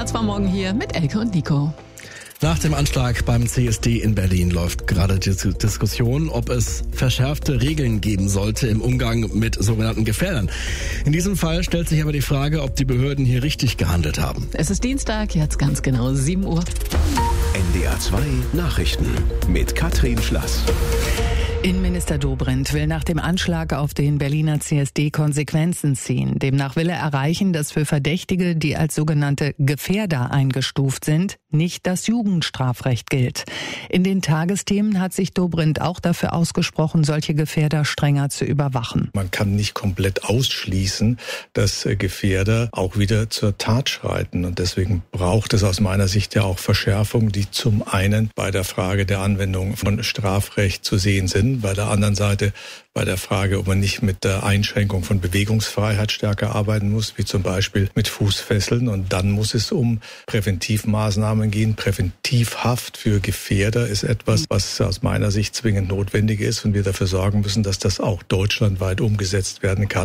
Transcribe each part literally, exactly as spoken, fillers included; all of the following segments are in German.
R zwei Morgen hier mit Elke und Nico. Nach dem Anschlag beim C S D in Berlin läuft gerade die Diskussion, ob es verschärfte Regeln geben sollte im Umgang mit sogenannten Gefährdern. In diesem Fall stellt sich aber die Frage, ob die Behörden hier richtig gehandelt haben. Es ist Dienstag, jetzt ganz genau sieben Uhr. N D R zwei Nachrichten mit Katrin Schlass. Innenminister Dobrindt will nach dem Anschlag auf den Berliner C S D Konsequenzen ziehen. Demnach will er erreichen, dass für Verdächtige, die als sogenannte Gefährder eingestuft sind, nicht das Jugendstrafrecht gilt. In den Tagesthemen hat sich Dobrindt auch dafür ausgesprochen, solche Gefährder strenger zu überwachen. Man kann nicht komplett ausschließen, dass Gefährder auch wieder zur Tat schreiten. Und deswegen braucht es aus meiner Sicht ja auch Verschärfungen, die zum einen bei der Frage der Anwendung von Strafrecht zu sehen sind, bei der anderen Seite bei der Frage, ob man nicht mit der Einschränkung von Bewegungsfreiheit stärker arbeiten muss, wie zum Beispiel mit Fußfesseln. Und dann muss es um Präventivmaßnahmen gehen. Präventivhaft für Gefährder ist etwas, was aus meiner Sicht zwingend notwendig ist und wir dafür sorgen müssen, dass das auch deutschlandweit umgesetzt werden kann.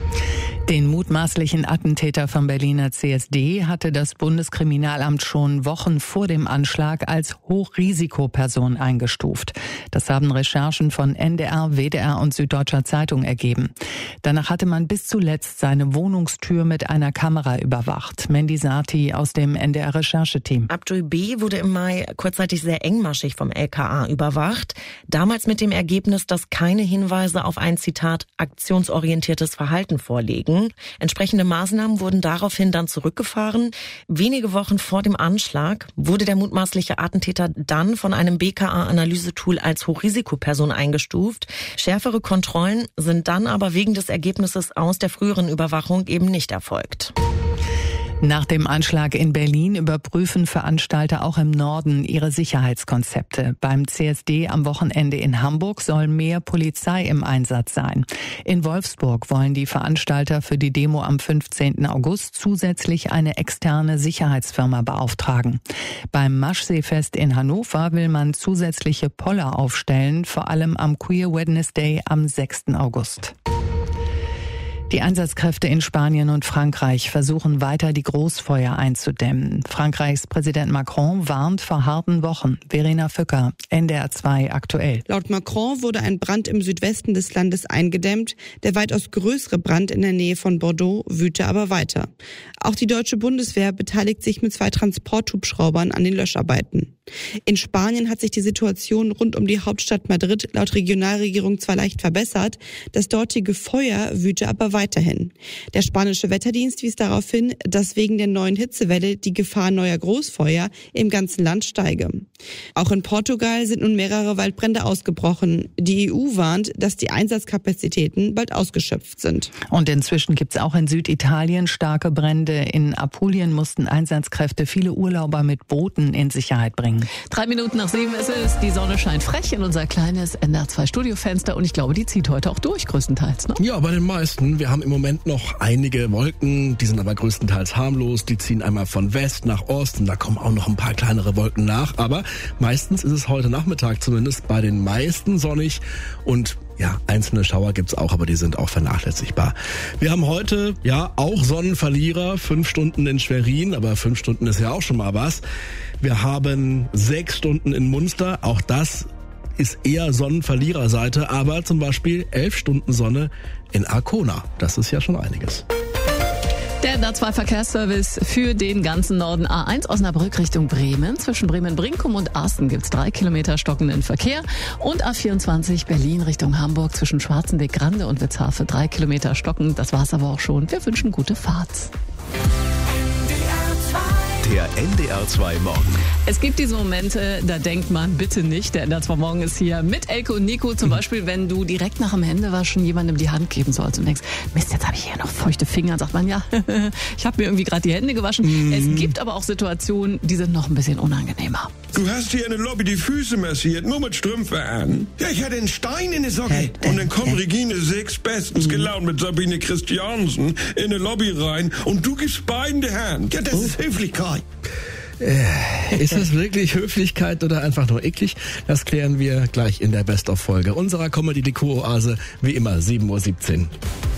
Den mutmaßlichen Attentäter vom Berliner C S D hatte das Bundeskriminalamt schon Wochen vor dem Anschlag als Hochrisikoperson eingestuft. Das haben Recherchen von N D R, W D R und Süddeutscher Zeitung ergeben. Danach hatte man bis zuletzt seine Wohnungstür mit einer Kamera überwacht. Mandy Sati aus dem N D R-Rechercheteam. Abdul B. wurde im Mai kurzzeitig sehr engmaschig vom L K A überwacht. Damals mit dem Ergebnis, dass keine Hinweise auf ein, Zitat, aktionsorientiertes Verhalten vorliegen. Entsprechende Maßnahmen wurden daraufhin dann zurückgefahren. Wenige Wochen vor dem Anschlag wurde der mutmaßliche Attentäter dann von einem B K A-Analysetool als Hochrisikoperson eingestuft. Schärfere Kontrollen sind dann aber wegen des Ergebnisses aus der früheren Überwachung eben nicht erfolgt. Nach dem Anschlag in Berlin überprüfen Veranstalter auch im Norden ihre Sicherheitskonzepte. Beim C S D am Wochenende in Hamburg soll mehr Polizei im Einsatz sein. In Wolfsburg wollen die Veranstalter für die Demo am fünfzehnten August zusätzlich eine externe Sicherheitsfirma beauftragen. Beim Maschseefest in Hannover will man zusätzliche Poller aufstellen, vor allem am Queer Wednesday am sechsten August. Die Einsatzkräfte in Spanien und Frankreich versuchen weiter, die Großfeuer einzudämmen. Frankreichs Präsident Macron warnt vor harten Wochen. Verena Fücker, N D R zwei aktuell. Laut Macron wurde ein Brand im Südwesten des Landes eingedämmt. Der weitaus größere Brand in der Nähe von Bordeaux wüte aber weiter. Auch die deutsche Bundeswehr beteiligt sich mit zwei Transporthubschraubern an den Löscharbeiten. In Spanien hat sich die Situation rund um die Hauptstadt Madrid laut Regionalregierung zwar leicht verbessert, das dortige Feuer wüte aber weiterhin. Der spanische Wetterdienst wies darauf hin, dass wegen der neuen Hitzewelle die Gefahr neuer Großfeuer im ganzen Land steige. Auch in Portugal sind nun mehrere Waldbrände ausgebrochen. Die E U warnt, dass die Einsatzkapazitäten bald ausgeschöpft sind. Und inzwischen gibt es auch in Süditalien starke Brände. In Apulien mussten Einsatzkräfte viele Urlauber mit Booten in Sicherheit bringen. Drei Minuten nach sieben ist es. Die Sonne scheint frech in unser kleines N D R zwei Studiofenster und ich glaube, die zieht heute auch durch, größtenteils. Ne? Ja, bei den meisten. Wir haben im Moment noch einige Wolken, die sind aber größtenteils harmlos. Die ziehen einmal von West nach Ost und da kommen auch noch ein paar kleinere Wolken nach. Aber meistens ist es heute Nachmittag zumindest bei den meisten sonnig und ja, einzelne Schauer gibt's auch, aber die sind auch vernachlässigbar. Wir haben heute ja auch Sonnenverlierer, fünf Stunden in Schwerin, aber fünf Stunden ist ja auch schon mal was. Wir haben sechs Stunden in Munster, auch das ist eher Sonnenverliererseite, aber zum Beispiel elf Stunden Sonne in Arkona. Das ist ja schon einiges. Der N D R zwei Verkehrsservice für den ganzen Norden. A eins Osnabrück Richtung Bremen. Zwischen Bremen-Brinkum und Arsten gibt's drei Kilometer stockenden Verkehr. Und A vierundzwanzig Berlin Richtung Hamburg zwischen Schwarzenbeck-Grande und Witzhafe drei Kilometer stockend. Das war's aber auch schon. Wir wünschen gute Fahrt. Der N D R zwei Morgen. Es gibt diese Momente, da denkt man, bitte nicht, der N D R zwei Morgen ist hier mit Elke und Nico. Zum Beispiel, wenn du direkt nach dem Händewaschen jemandem die Hand geben sollst und denkst, Mist, jetzt habe ich hier noch feuchte Finger. Dann sagt man, ja, ich habe mir irgendwie gerade die Hände gewaschen. Mm. Es gibt aber auch Situationen, die sind noch ein bisschen unangenehmer. Du hast hier in der Lobby die Füße massiert, nur mit Strümpfe an. Ja, ich hatte einen Stein in der Socke. Und dann kommt Regine Six bestens gelaunt mit Sabine Christiansen in die Lobby rein und du gibst beiden die Hand. Ja, das oh. ist Höflichkeit. Äh, ist das wirklich Höflichkeit oder einfach nur eklig? Das klären wir gleich in der Best-of-Folge unserer Comedy-Deko-Oase, wie immer sieben Uhr siebzehn.